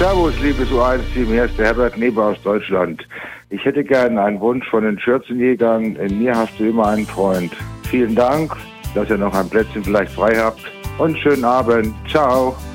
Servus, liebes U1-Team, hier ist der Herbert Neber aus Deutschland. Ich hätte gerne einen Wunsch von den Schürzenjägern. In mir hast du immer einen Freund. Vielen Dank, dass ihr noch ein Plätzchen vielleicht frei habt. Und schönen Abend. Ciao.